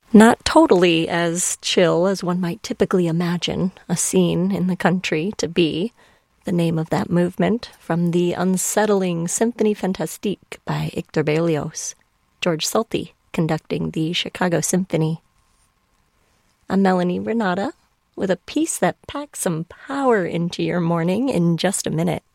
Not totally as chill as one might typically imagine a scene in the country to be. The name of that movement from the unsettling Symphonie Fantastique by Hector Berlioz, George Solti conducting the Chicago Symphony. I'm Melanie Renata with a piece that packs some power into your morning in just a minute.